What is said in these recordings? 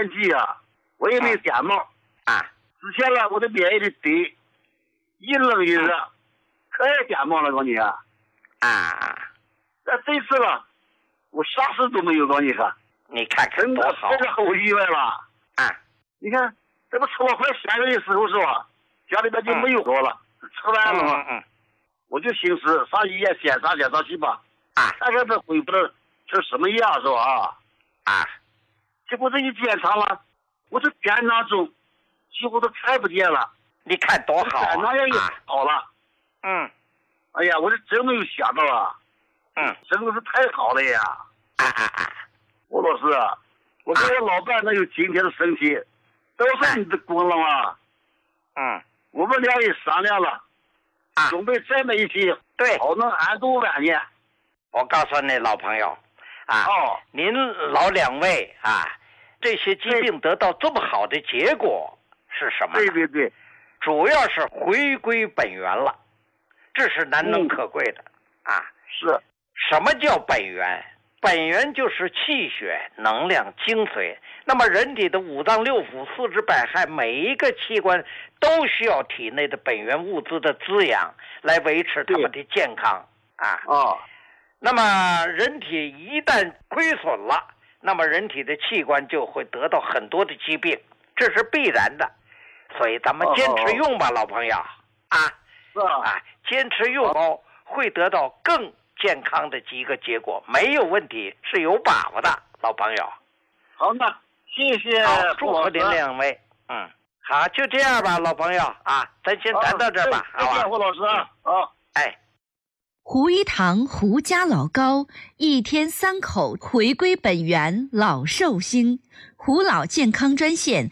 换季啊，我也没感冒啊。 之前呢，我的免疫力低，一冷一热，可爱感冒了，告诉你啊。那这次了，我啥事都没有，告诉你看。 你看看多好， 真是很意外了。你看，这不吃了快3个月时候是吧？家里边就没有我了，吃完了嘛。我就寻思上医院检查去吧。看看这恢复的成什么样是吧？结果这一检查了，我这肝囊中几乎都看不见了。 你看多好肝囊也好了。哎呀，我是真没有想到啊。真的是太好了呀。吴老师啊，我跟我老伴能有今天的身体，都是你的功劳啊。我们俩也商量了，准备再买一批， 对， 好能安度晚年。 我告诉你，老朋友您老两位这些疾病得到这么好的结果是什么？ 对， 主要是回归本源了，这是难能可贵的是。 什么叫本源？本源就是气血、能量、精髓。那么人体的五脏六腑、四肢百骸，每一个器官都需要体内的本源物质的滋养，来维持他们的健康那么人体一旦亏损了，那么人体的器官就会得到很多的疾病，这是必然的。所以咱们坚持用吧，老朋友坚持用会得到更健康的几个结果，没有问题，是有把握的，老朋友。 好，那谢谢。 好，祝福您两位。好，就这样吧，老朋友咱先谈到这吧，好吧？ 谢谢胡老师胡一堂胡家老高1天3口回归本源老寿星，胡老健康专线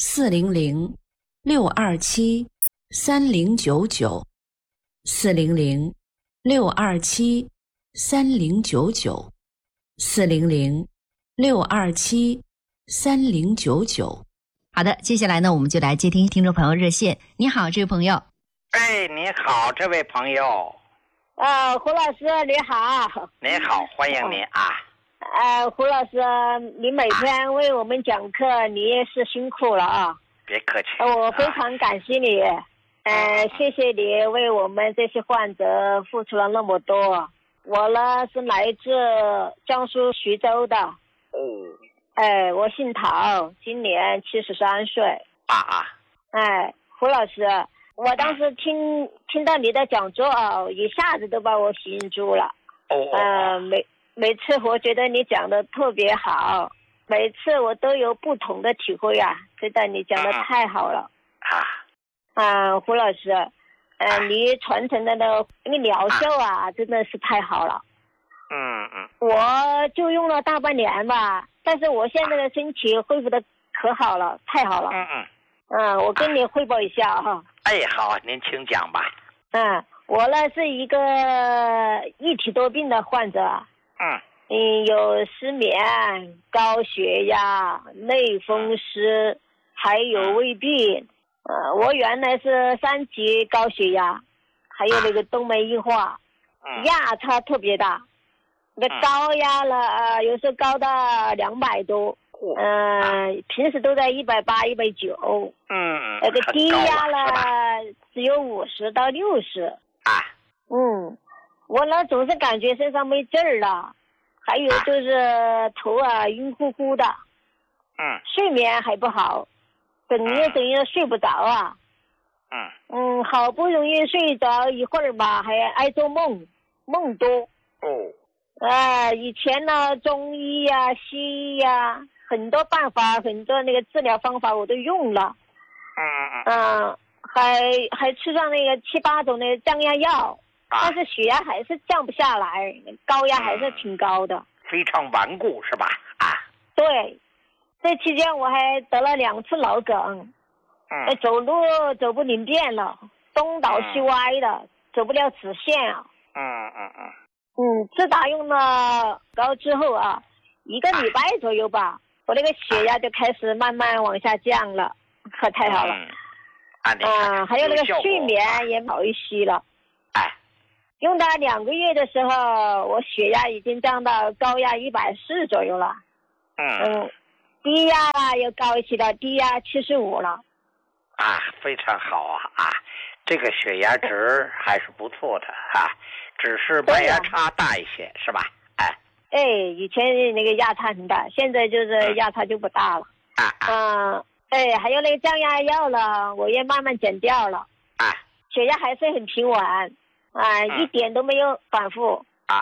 400-627-3099，400-627-3099。好的，接下来呢，我们就来接听听众朋友热线。你好，这位朋友。 你好，这位朋友。 胡老师你好。 你好，欢迎你胡老师，你每天为我们讲课，你也是辛苦了别客气。 我非常感谢你。谢谢你为我们这些患者付出了那么多。我呢是来自江苏徐州的。我姓陶，今年73岁。胡老师，我当时听到你的讲座一下子都把我吸引住了。每次我觉得你讲的特别好，每次我都有不同的体会觉得你讲的太好了。胡老师，你传承的那个疗效真的是太好了。我就用了大半年吧，但是我现在的身体恢复的可好了，太好了。我跟你汇报一下好，您请讲吧。 我呢是一个一体多病的患者。有失眠、高血压、类风湿，还有胃病。我原来是3级高血压，还有那个动脉硬化，压差特别大。那高压了有时候高到200多，平时都在180、190。那个低压了只有50到60。我呢总是感觉身上没劲儿了，还有就是头晕乎乎的。睡眠还不好，整夜睡不着好不容易睡着一会儿吧，还爱做梦多。以前呢中医西医很多办法，很多那个治疗方法我都用了。还吃上那个7、8种那个降压药，但是血压还是降不下来，高压还是挺高的， 非常顽固是吧？ 对，这期间我还得了2次脑梗。走路走不灵便了，东倒西歪的，走不了直线自打用了膏之后1个礼拜左右吧，我那个血压就开始慢慢往下降了，可太好了。还有那个睡眠也好一些了。用到2个月的时候，我血压已经降到高压140左右了。 低压又高起了，低压75了。 啊，非常好啊！这个血压值还是不错的啊，只是半压差大一些，是吧？ 哎，以前那个压差很大，现在就是压差就不大了。还有那个降压药了，我也慢慢减掉了。血压还是很平稳，一点都没有反复。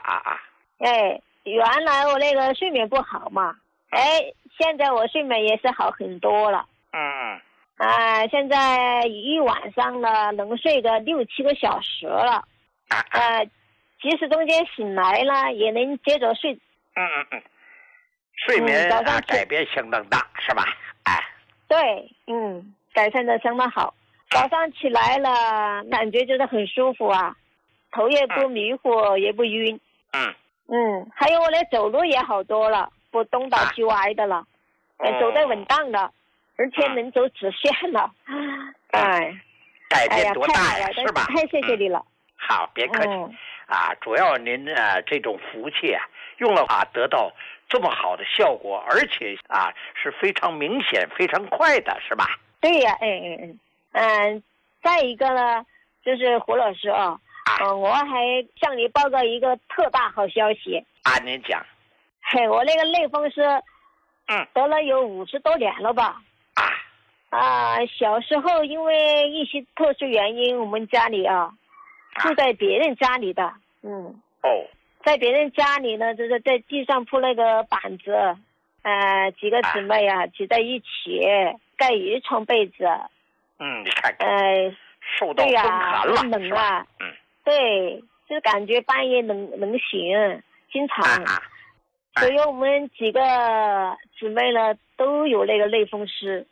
原来我那个睡眠不好嘛，现在我睡眠也是好很多了。现在一晚上呢能睡个6-7个小时了。即使中间醒来了，也能接着睡。 睡眠改变相当大，是吧？ 对，改善的相当好。早上起来了，感觉就是很舒服啊，头也不迷糊，也不晕。还有我的走路也好多了，不东倒西歪的了，走得稳当的，而且能走直线了。 改变多大呀，是吧？ 太谢谢你了。 好，别客气。主要您这种福气用了得到这么好的效果，而且是非常明显、非常快的，是吧？ 对呀，再一个呢，就是胡老师我还向你报告一个特大好消息。 您讲。 我那个类风湿，得了有50多年了吧？小时候因为一些特殊原因，我们家里住在别人家里的，在别人家里呢，就是在地上铺那个板子，几个姊妹挤在一起盖一床被子。 你看看，受到风寒了， 冷啊，对，就是感觉半夜能醒，经常。所以我们几个姊妹呢都有那个类风湿。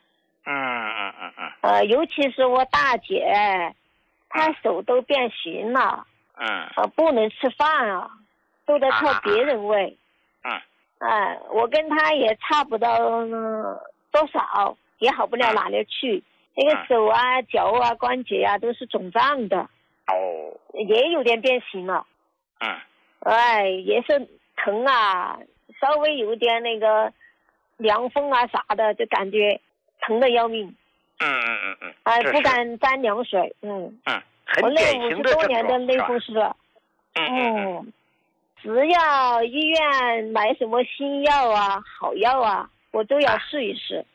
尤其是我大姐，她手都变形了。不能吃饭都得靠别人喂。我跟她也差不到多少，也好不了哪里去。那个手脚关节都是肿胀的。也有点变形了。也是疼稍微有点那个凉风啥的，就感觉疼得要命。不敢沾凉水。我那50多年的类风湿了。只要医院买什么新药好药我都要试一试。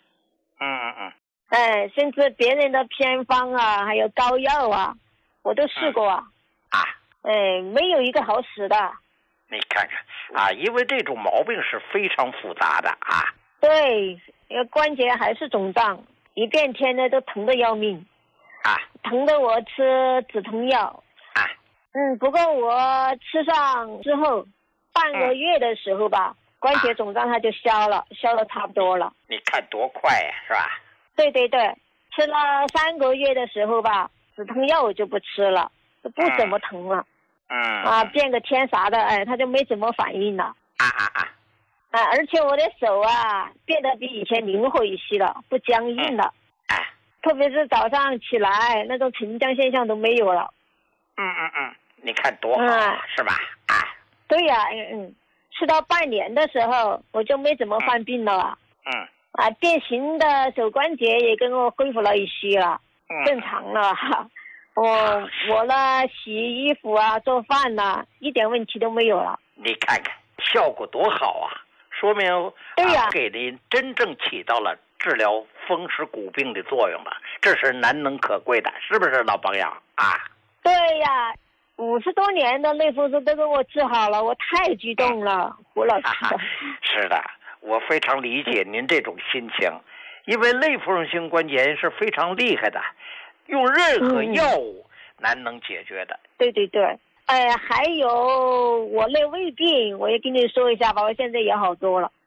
甚至别人的偏方还有膏药我都试过没有一个好使的。 你看看因为这种毛病是非常复杂的对，关节还是肿胀，一变天呢都疼得要命疼得我吃止疼药不过我吃上之后半个月的时候吧，关节肿胀它就消了差不多了。 你看多快是吧？ 对，吃了3个月的时候吧，止疼药我就不吃了，就不怎么疼了。变个天啥的它就没怎么反应了。而且我的手变得比以前灵活一些了，不僵硬了。特别是早上起来那种沉降现象都没有了。 你看多好是吧？ 对呀，吃到半年的时候我就没怎么犯病了。变形的手关节也跟我恢复了一些了，正常了。我呢洗衣服做饭一点问题都没有了。 你看看效果多好说明给您真正起到了治疗风湿骨病的作用了，这是难能可贵的，是不是老朋友对呀，50多年的类风湿都给我治好了，我太激动了，胡老师。 是的，我非常理解您这种心情，因为类风湿性关节炎是非常厉害的，用任何药物难能解决的。对， 还有我那胃病，我也跟你说一下吧，我现在也好多了。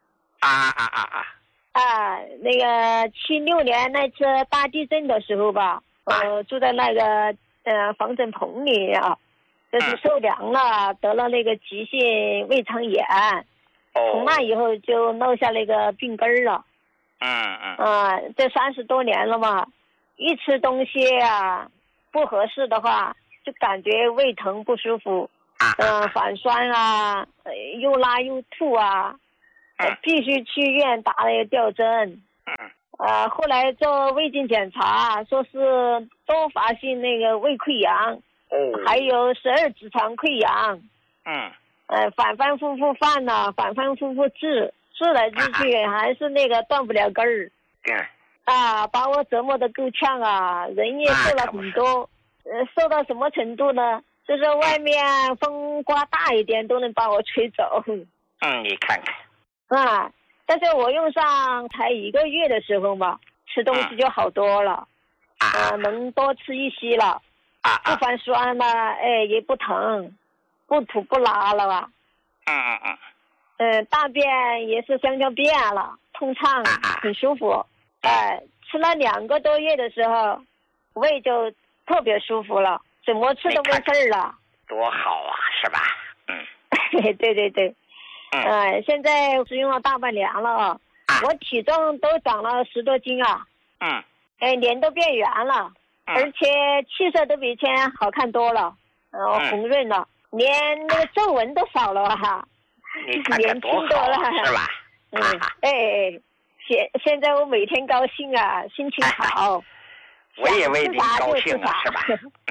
那个76年那次大地震的时候吧，住在那个防震棚里就是受凉了，得了那个急性胃肠炎。从那以后就落下那个病根了。这30多年了嘛，一吃东西不合适的话，就感觉胃疼不舒服，反酸又拉又吐必须去医院打那个吊针。后来做胃镜检查，说是多发性那个胃溃疡，还有十二指肠溃疡。反反复复犯了，反反复复治来治去，还是那个断不了根儿。把我折磨得够呛啊，人也瘦了很多。瘦到什么程度呢？就是外面风刮大一点都能把我吹走。 你看看。 但是我用上才1个月的时候嘛，吃东西就好多了。能多吃一些了。不反酸了，也不疼，不吐不拉了吧。大便也是香香便了，通畅，很舒服。吃了2个多月的时候，胃就特别舒服了，怎么吃都没事儿了。 多好啊，是吧？ 对。现在是用了大半年了我体重都长了10多斤啊。脸都变圆了，而且气色都比以前好看多了，红润了，连那个皱纹都少了你看看多好是吧？ 现在我每天高兴啊，心情好。 我也为你高兴啊，是吧？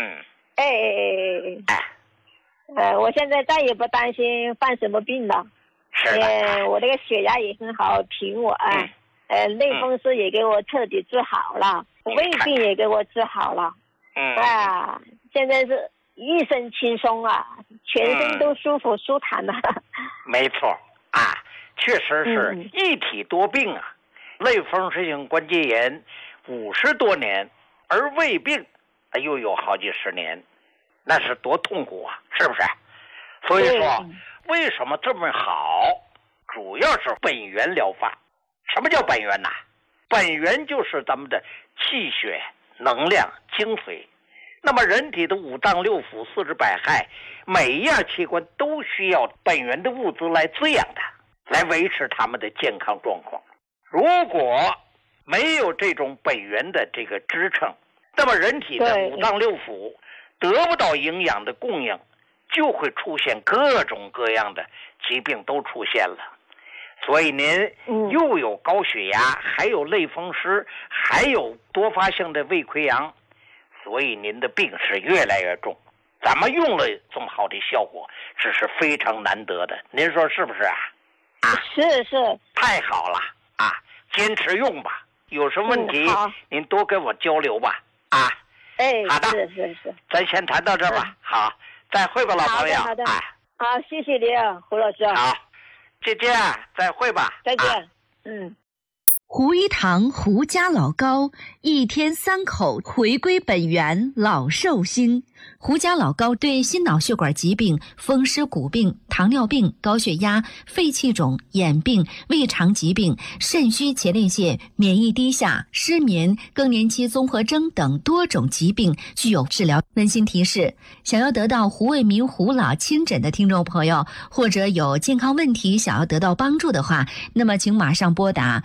我现在再也不担心犯什么病了。我这个血压也很好，平稳。类风湿也给我彻底治好了，胃病也给我治好了。现在是一身轻松啊，全身都舒服舒坦了。 没错确实是一体多病啊。类风湿性关节炎50多年，而胃病又有好几十年，那是多痛苦啊，是不是？所以说为什么这么好，主要是本源疗法。什么叫本源呢？本源就是咱们的气血、能量、精髓。那么人体的5脏6腑、四肢百骸，每一样器官都需要本源的物质来滋养它，来维持它们的健康状况。如果没有这种本源的这个支撑，那么人体的5脏6腑得不到营养的供应，就会出现各种各样的疾病都出现了。所以您又有高血压，还有类风湿，还有多发性的胃溃疡，所以您的病是越来越重。咱们用了这么好的效果，这是非常难得的，您说是不是啊？ 是， 太好了坚持用吧，有什么问题您多跟我交流吧好的， 是， 咱先谈到这儿吧。好，再会吧，老朋友。 好的，好，谢谢您，胡老师。 好，再见，再会吧。 再见。 胡一堂胡家老膏，1天3口，回归本源，老寿星。胡家老膏对心脑血管疾病、风湿骨病、糖尿病、高血压、肺气肿、眼病、胃肠疾病、肾虚前列腺、免疫低下、失眠、更年期综合征等多种疾病具有治疗。温馨提示：想要得到胡卫民胡老亲诊的听众朋友，或者有健康问题想要得到帮助的话，那么请马上拨打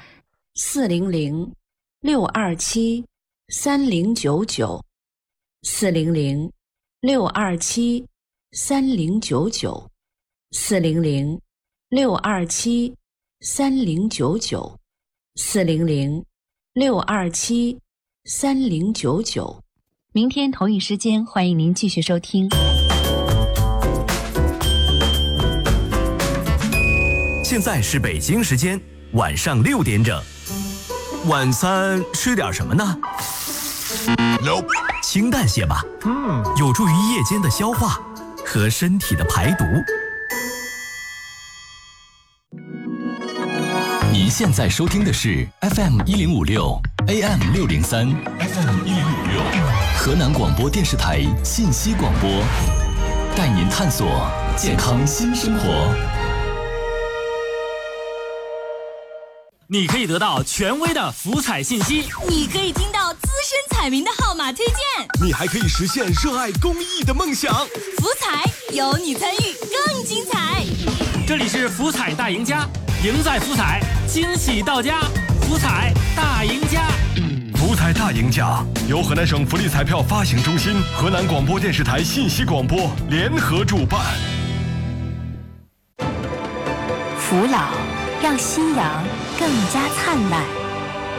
400-627-3099，400-627-3099，400-627-3099。明天同一时间，欢迎您继续收听。 现在是北京时间晚上6点整。晚餐吃点什么呢？清淡些吧，有助于夜间的消化和身体的排毒。您现在收听的是 FM1056 AM603 河南广播电视台信息广播，带您探索健康新生活。 你可以得到权威的福彩信息， 你可以听到资深彩民的号码推荐， 你还可以实现热爱公益的梦想。 福彩有你参与更精彩。 这里是福彩大赢家，赢在福彩，惊喜到家，福彩大赢家。 福彩大赢家由河南省福利彩票发行中心、河南广播电视台信息广播联合主办。 福老让夕阳更加灿烂。